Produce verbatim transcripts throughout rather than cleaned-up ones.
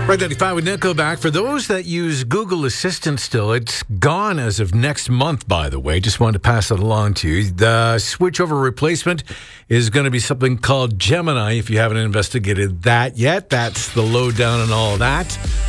Right ninety-five with Nickelback. For those that use Google Assistant still, it's gone as of next month, by the way. Just wanted to pass that along to you. The switchover replacement is going to be something called Gemini, if you haven't investigated that yet. That's the lowdown and all that.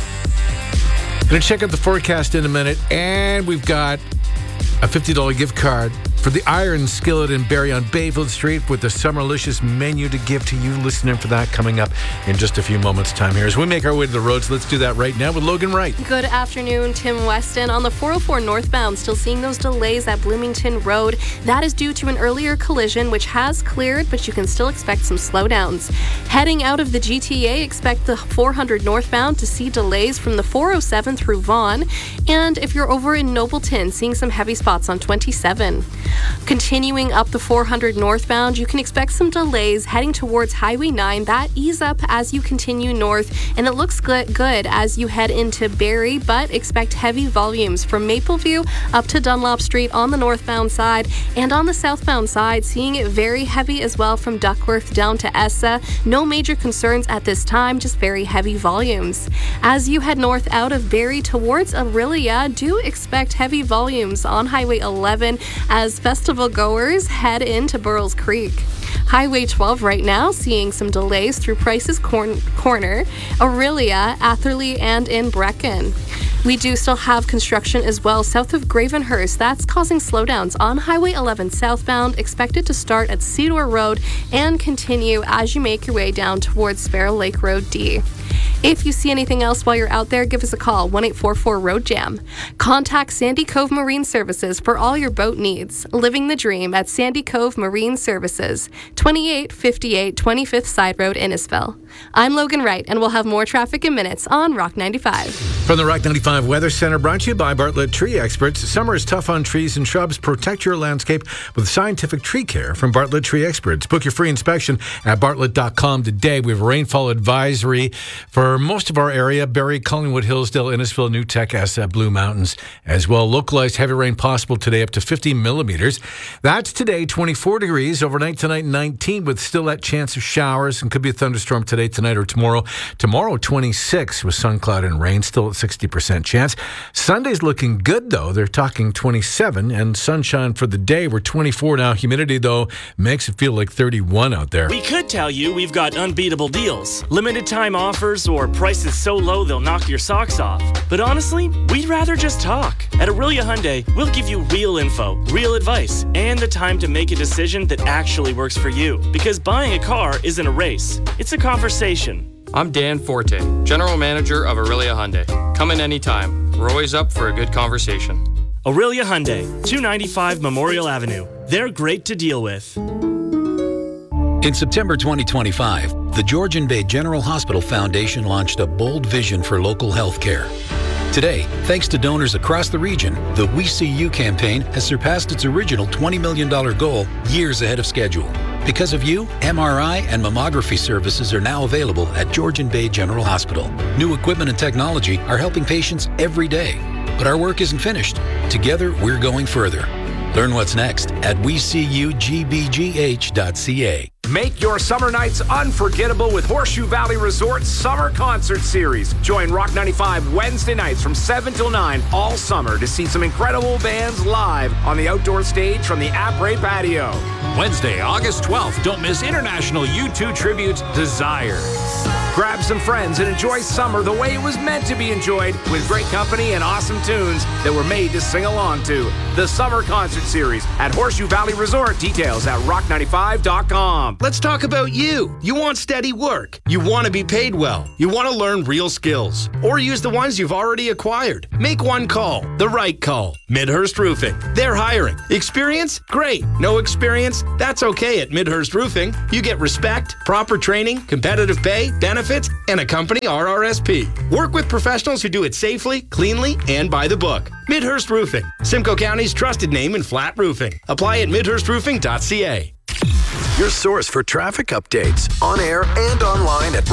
Going to check out the forecast in a minute, and we've got a fifty dollars gift card for the Iron Skillet in Barrie on Bayfield Street with the Summerlicious menu to give to you. Listening for that coming up in just a few moments' time here. As we make our way to the roads, let's do that right now with Logan Wright. Good afternoon, Tim Weston. On the four oh four northbound, still seeing those delays at Bloomington Road. That is due to an earlier collision, which has cleared, but you can still expect some slowdowns. Heading out of the G T A, expect the four hundred northbound to see delays from the four oh seven through Vaughan. And if you're over in Nobleton, seeing some heavy spots on twenty-seven. Continuing up the four hundred northbound, you can expect some delays heading towards Highway nine. That ease up as you continue north, and it looks good, good as you head into Barrie, but expect heavy volumes from Mapleview up to Dunlop Street on the northbound side, and on the southbound side, seeing it very heavy as well from Duckworth down to Essa. No major concerns at this time, just very heavy volumes. As you head north out of Barrie towards Aurelia, do expect heavy volumes on Highway eleven as festival goers head into Burrells Creek. Highway twelve right now, seeing some delays through Price's Corn- Corner, Aurelia, Atherley, and in Brecken. We do still have construction as well south of Gravenhurst. That's causing slowdowns on Highway eleven southbound, expected to start at Cedar Road and continue as you make your way down towards Sparrow Lake Road D. If you see anything else while you're out there, give us a call, one eight four four road jam. Contact Sandy Cove Marine Services for all your boat needs. Living the dream at Sandy Cove Marine Services, twenty-eight fifty-eight twenty-fifth Side Road, Innisfil. I'm Logan Wright, and we'll have more traffic in minutes on Rock ninety-five. From the Rock ninety-five Weather Center, brought to you by Bartlett Tree Experts. Summer is tough on trees and shrubs. Protect your landscape with scientific tree care from Bartlett Tree Experts. Book your free inspection at bartlett dot com today. We have a rainfall advisory for most of our area: Barrie, Collingwood, Hillsdale, Innisfil, New Tech, Essa, Blue Mountains as well. Localized heavy rain possible today, up to fifty millimeters. That's today, twenty-four degrees. Overnight tonight, nineteen, with still that chance of showers, and could be a thunderstorm today, tonight, or tomorrow. Tomorrow, twenty-six with sun, cloud, and rain, still at sixty percent chance. Sunday's looking good, though. They're talking twenty-seven, and sunshine for the day. We're twenty-four now. Humidity, though, makes it feel like thirty-one out there. We could tell you we've got unbeatable deals, limited time offers, or prices so low they'll knock your socks off. But honestly, we'd rather just talk. At Aurelia Hyundai, we'll give you real info, real advice, and the time to make a decision that actually works for you. Because buying a car isn't a race, it's a conversation. I'm Dan Forte, General Manager of Aurelia Hyundai. Come in anytime. We're always up for a good conversation. Aurelia Hyundai, two ninety-five Memorial Avenue. They're great to deal with. In September twenty twenty-five, the Georgian Bay General Hospital Foundation launched a bold vision for local health care. Today, thanks to donors across the region, the We See You campaign has surpassed its original twenty million dollars goal years ahead of schedule. Because of you, M R I and mammography services are now available at Georgian Bay General Hospital. New equipment and technology are helping patients every day. But our work isn't finished. Together, we're going further. Learn what's next at we see you g b g h dot c a. Make your summer nights unforgettable with Horseshoe Valley Resort's Summer Concert Series. Join Rock ninety-five Wednesday nights from seven till nine all summer to see some incredible bands live on the outdoor stage from the Après Patio. Wednesday, August twelfth, don't miss International U two tribute Desire. Grab some friends and enjoy summer the way it was meant to be enjoyed, with great company and awesome tunes that were made to sing along to. The Summer Concert Series at Horseshoe Valley Resort. Details at rock ninety-five dot com. Let's talk about you. You want steady work. You want to be paid well. You want to learn real skills. Or use the ones you've already acquired. Make one call. The right call. Midhurst Roofing. They're hiring. Experience? Great. No experience? That's okay at Midhurst Roofing. You get respect, proper training, competitive pay, benefits, and a company R R S P. Work with professionals who do it safely, cleanly, and by the book. Midhurst Roofing. Simcoe County's trusted name in flat roofing. Apply at midhurst roofing dot c a. Your source for traffic updates on air and online at